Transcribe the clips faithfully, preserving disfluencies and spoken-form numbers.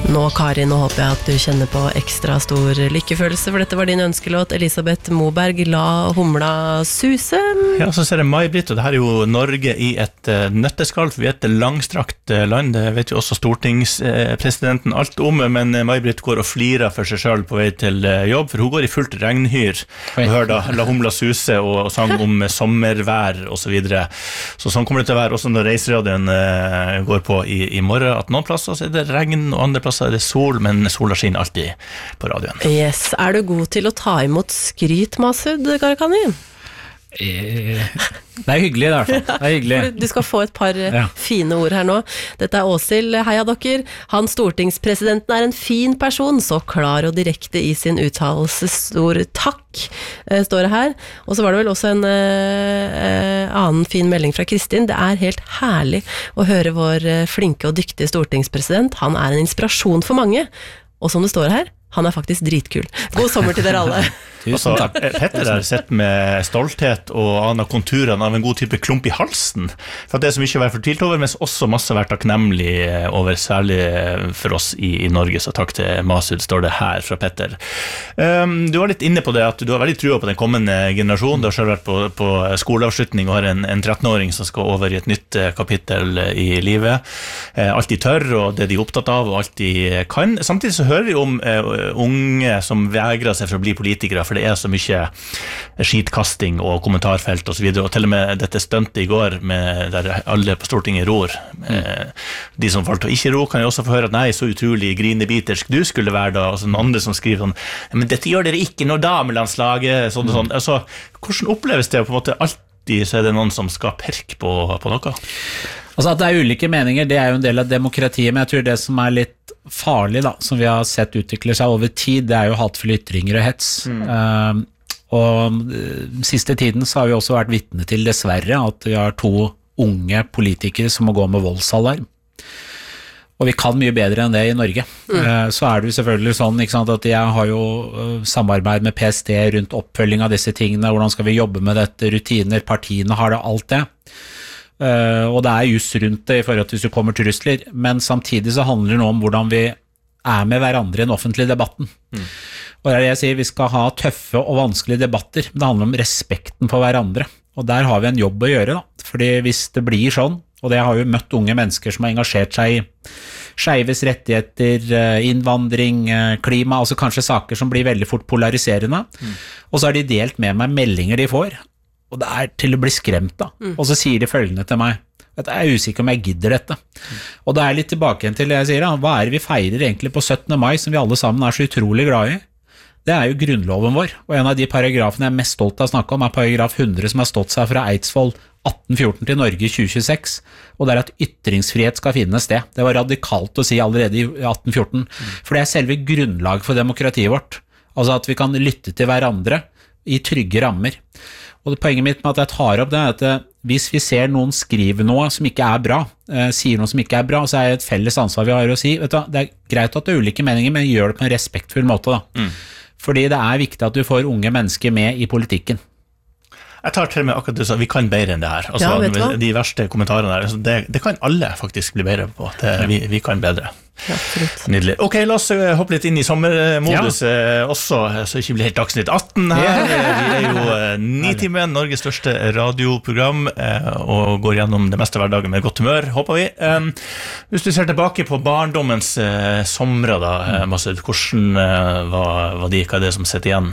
Nå, Kari, nå håper jeg at du kjenner på ekstra stor lykkefølelse, for dette var din ønskelåt. Elisabeth Moberg, La humla suse. Ja, så ser jeg May-Britt, og det her er jo Norge i et uh, nøtteskall, for vi er et langstrakt uh, land, det vet jo også stortingspresidenten uh, alt om, men uh, May-Britt går og flirer for seg selv på vei til uh, jobb, for hun går i fullt regnhyr, og hører da La humla suse og, og sang om uh, sommervær og så videre. Så sånn kommer det til å være også når reiseradioen uh, går på i, i morgen, at noen plasser så er det regn, og andre plasser er det sol, men sola skinner alltid på radioen. Yes, er du god til å ta imot skryt, Masud Gharahkhani? Det er hyggelig i hvert fall. Det er hyggelig. Du skal få et par ja. fine ord her nå. Dette er Åshild, heia dere. Han stortingspresidenten er en fin person, så klar og direkte i sin uttalelse. Stor takk, står det her. Og så var det vel også en eh, annen fin melding fra Kristin. Det er helt herlig å høre vår flinke og dyktige stortingspresident. Han er en inspirasjon for mange. Og som det står her, han er faktisk dritkul. God sommer til dere alle. Tusen takk. Petter har sett med stolthet og aner konturene av en god type klump i halsen, for at det er så mye å være fortvilt over, men også masse vært takknemlig over, særlig for oss i, i Norge, så takk til Masud, står det her fra Petter. Um, du var litt inne på det, at du har veldig trua på den kommende generasjonen. Du har selv vært på, på skoleavslutning og har en, en tretten-åring som skal over i et nytt kapittel i livet. Uh, alt de tør, og det de er opptatt av, og alt de kan. Samtidig så hører vi om uh, unge som vegrer seg for å bli politikere, for det er så mye skitkasting og kommentarfelt og så videre, og til og med dette stuntet i går med der alle på Stortinget ror. Mm. De som valgte å ikke ro kan jo også få høre at nei, så utrolig grinebitersk du skulle være da, og så noen andre som skriver sånn, men dette gjør dere ikke når damelandslaget, sånn og sånn. Altså, hvordan oppleves det på en måte alltid, så er det noen som skal perke på, på noe? Altså at det er ulike meninger, det er jo en del av demokratiet, men jeg tror det som er litt farlig da, som vi har sett utvikle seg over tid, det er jo hatefulle ytringer og hets. Mm. Uh, og uh, siste tiden så har vi også vært vitne til, dessverre, at vi har to unge politikere som må gå med voldsalarm. Og vi kan mye bedre enn det i Norge. Mm. Uh, så er det jo selvfølgelig sånn, ikke sant, at jeg har jo uh, samarbeid med P S T rundt oppfølging av disse tingene, hvordan skal vi jobbe med dette, rutiner, partiene har det, alt det. Uh, og det er just rundt det i forhold til hvis du kommer trusler, men samtidig så handler det nå om hvordan vi er med hverandre i den offentlige debatten. Mm. Og det er det jeg sier, vi skal ha tøffe og vanskelige debatter, men det handler om respekten for hverandre, og der har vi en jobb å gjøre da, fordi hvis det blir sånn, og det har jo møtt unge mennesker som har engasjert seg i skeives rettigheter, innvandring, klima, altså kanskje saker som blir veldig fort polariserende, mm. og så har de delt med meg meldinger de får, og det er til å bli skremt da, mm. og så sier de følgende til meg, at jeg er usikker om jeg gidder dette, mm. og da er jeg litt tilbake igjen til det jeg sier da, hva er det vi feirer egentlig på syttende mai, som vi alle sammen er så utrolig glad i? Det er jo grunnloven vår, og en av de paragrafene jeg er mest stolt av å snakke om er paragraf hundre, som har stått seg fra Eidsvoll atten fjorten til Norge tjue tjueseks, og det er at ytringsfrihet skal finne sted. Det var radikalt å si allerede i atten fjorten, mm. for det er selve grunnlag for demokratiet vårt, altså at vi kan lytte til hverandre i trygge rammer. Og det poenget mitt med at jeg tar opp det er at hvis vi ser noen skrive noe som ikke er bra, eh, sier noe som ikke er bra, så er det et felles ansvar vi har å si, vet du, det er greit at det er ulike meninger, men gjør det på en respektfull måte da. Mm. Fordi det er viktig at du får unge mennesker med i politikken. Jeg tar til med akkurat det, så vi kan bedre enn det her. Altså, ja, de verste kommentarene der, altså, det, det kan alle faktisk bli bedre på. Det, vi, vi kan bedre. Ja, nydelig. Ok, la oss hoppe litt inn i sommermodus ja. også, så ikke blir helt Dagsnytt atten her. Vi er jo Nitimen, Norges største radioprogram, og går gjennom det meste hverdagen med godt humør, håper vi. Hvis du ser tilbake på barndommens somre da, Masud, hvordan var, var de, hva er det som sitter igjen?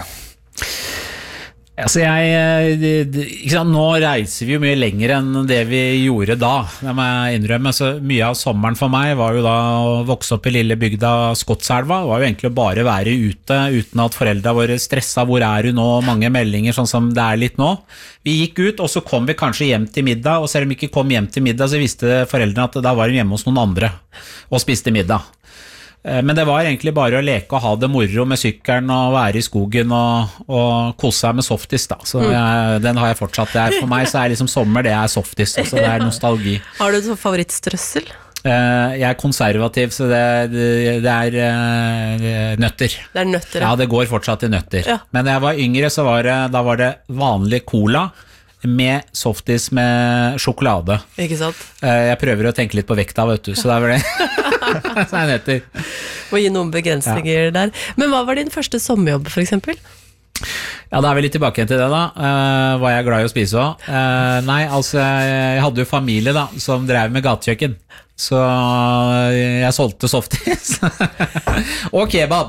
Altså jeg, ikke sant, nå reiser vi jo mye lenger enn det vi gjorde da, det må jeg innrømme, så mye av sommeren for meg var jo da å vokse opp i lille bygda Skotselva, det var jo egentlig bare å være ute uten at foreldre våre stresset, hvor er du nå, mange meldinger sånn som det er litt nå. Vi gikk ut, og så kom vi kanskje hjem til middag, og selv om vi ikke kom hjem til middag, så visste foreldrene at da var de hjemme hos noen andre og spiste middag. Men det var egentlig bare å leke og ha det moro med sykkelen og være i skogen og, og kose seg med softis da. Så jeg, den har jeg fortsatt. Det er, for meg så er liksom sommer, det er softis, altså det er nostalgi. Har du et favorittstrøssel? Jeg er konservativ, så det, det, det er uh, nøtter. Det er nøtter, ja. Ja, det går fortsatt i nøtter. Ja. Men da jeg var yngre, så var det, da var det vanlig cola med softis med sjokolade. Ikke sant? Jeg prøver å tenke litt på vekta, vet du, så det er vel det. Så er nøtter. Må gi noen begrensninger ja. der. Men hva var din første sommerjobb, for eksempel? Ja, da er vi litt tilbake igjen til det da. Uh, var jeg glad i å spise også? Uh, nei, altså, jeg hadde jo familie da, som drev med gatekjøkken. Så jeg solgte softis og kebab.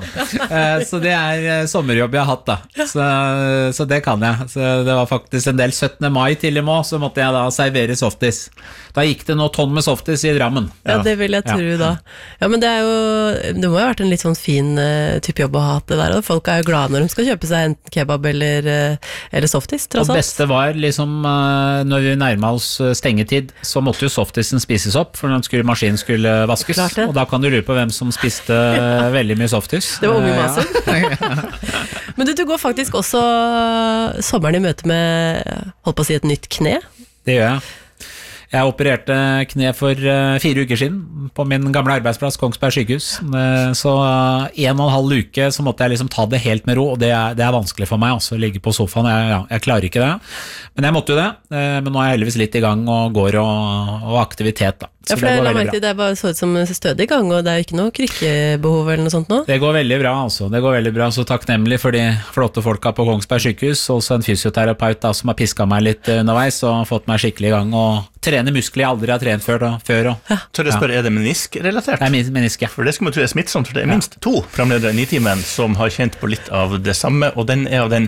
Så det er sommerjobb jeg har hatt da. Så, så det kan jeg. Så det var faktisk en del syttende mai til i må, så måtte jeg da servere softis. Da gikk det noe tonn med softis i Drammen. Ja, det vil jeg tro ja. da. Ja, men det er jo, det må jo ha vært en litt sånn fin uh, type jobb å ha hatt det der, og folk er jo glade når de skal kjøpe seg enten kebab eller, uh, eller softis, tross alt. Og beste var liksom, uh, når vi nærmet oss stengetid, så måtte jo softisen spises opp, for når maskinen skulle vaskes, og da kan du lure på hvem som spiste veldig mye softis. Det var unge maser. Ja. Men du, du går faktisk også sommeren i møte med, holdt på å si, et nytt kne. Det gjør jeg. Jeg opererte kne for fire uker siden på min gamle arbeidsplass, Kongsberg sykehus. Så en og en halv uke så måtte jeg liksom ta det helt med ro, og det er, det er vanskelig for meg også, å ligge på sofaen. Jeg, ja, jeg klarer ikke det. Men jeg måtte jo det. Men nå er jeg heldigvis litt i gang og går og, og aktivitet da. Så ja, for det, det, merke, det er bare så ut som stødig gang, og det er jo ikke noe krykkebehov eller noe sånt nå? Det går veldig bra, altså. Det går veldig bra, så takknemlig for de flotte folka på Kongsberg sykehus, også en fysioterapeut da, som har pisket meg litt underveis og fått meg skikkelig i gang, og trener muskler jeg aldri har trent før. Da, før og, ja. Tør jeg spørre, er det menisk-relatert? Det er menisk, ja. For det skal man tro er smittsomt, for det er minst to programledere i Nitimen som har kjent på litt av det samme, og den er av den,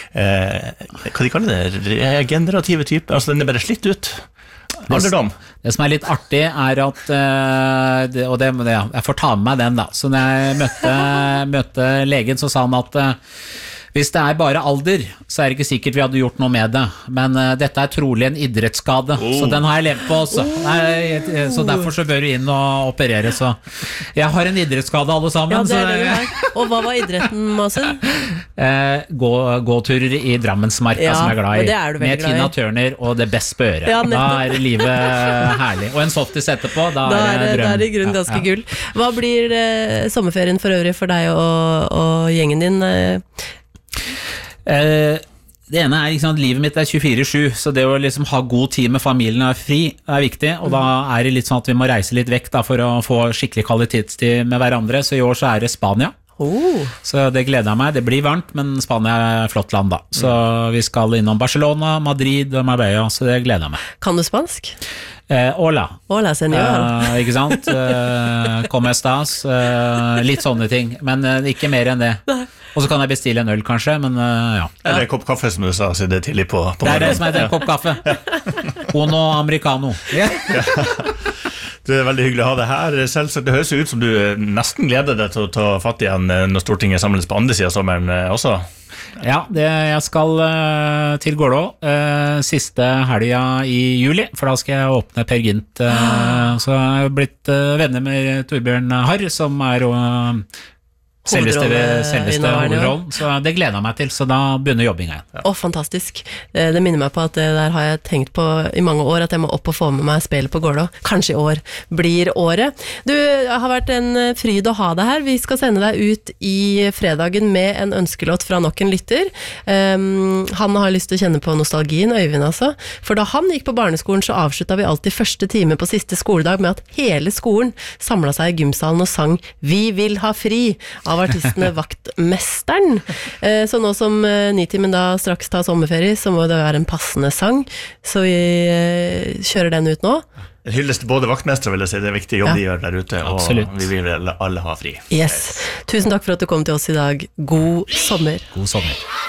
eh, hva de kaller det, regenerative type, altså den er bare slitt ut. Alderdom. Det, det som er litt artig er at uh, det, og det, det, jeg får ta med meg den da. Så når jeg møtte, møtte legen, så sa han at uh, hvis det er bare alder, så er det ikke sikkert vi hadde gjort noe med det. Men uh, dette er trolig en idrettsskade, oh. så den har jeg levd på også. Oh. Nei, så derfor så bør du inn og operere. Så jeg har en idrettsskade alle sammen. Ja, det er det du har. Og hva var idretten, Masen? Uh, gå, gåturer i Drammensmarka, ja, som jeg er glad i. Det er du med Tina Turner og det best på øret. Ja, da er livet herlig. Og en softis etterpå, da, da er det drøm. Da er det i grunnen ganske ja, ja. gull. Hva blir uh, sommerferien for øvrig for deg og, og gjengen din? Uh? Uh, det ene er liksom at livet mitt er tjuefire sju, så det å liksom ha god tid med familien er fri er viktig, og da er det litt sånn at vi må reise litt vekk da, for å få skikkelig kvalitetstid med hverandre, så i år så er det Spania. Oh. Så det gleder jeg meg, det blir varmt, men Spania er flott land da, så vi skal innom Barcelona, Madrid og Marbella, så det gleder jeg meg. Kan du spansk? Eh, hola. Hola, senor. Eh, ikke sant? Eh, Como estas? Eh, litt sånne ting, men eh, ikke mer enn det. Og så kan jeg bestille en øl kanskje, men uh, ja. Er det en kopp kaffe som du sa, så det er tidlig på, på det er det som heter en kopp kaffe. Uno americano. Ja. Det er veldig hyggelig å ha det her. Selvsagt, det høres ut som du nesten gleder deg til å ta fatt igjen når Stortinget samles på andre siden av sommeren også. Ja, det, jeg skal uh, til Gålå uh, siste helga i juli, for da skal jeg åpne Per Gynt. Uh, så jeg har blitt uh, venner med Torbjørn Harr, som er uh, Selveste, selveste hovedrollen, så det gleder jeg meg til, så da begynner jobbingen igjen. Å, oh, fantastisk. Det minner meg på at det der har jeg tenkt på i mange år, at jeg må opp og få med meg spillet på Gålå. Kanskje i år blir året. Du, det har vært en fryd å ha deg her. Vi skal sende deg ut i fredagen med en ønskelåt fra nok en lytter. Um, han har lyst til å kjenne på nostalgien, Øyvind altså. For da han gikk på barneskolen, så avsluttet vi alltid første time på siste skoledag med at hele skolen samlet seg i gymsalen og sang «Vi vil ha fri» av av artistene Vaktmesteren. Så nå som Nitimen da straks tar sommerferie, så må det være en passende sang, så vi kjører den ut nå. En hyllest til både vaktmestere, vil jeg si, det er viktig jobb ja. de gjør der ute, og Absolutt. Vi vil alle ha fri. Yes. Tusen takk for at du kom til oss i dag. God sommer. God sommer.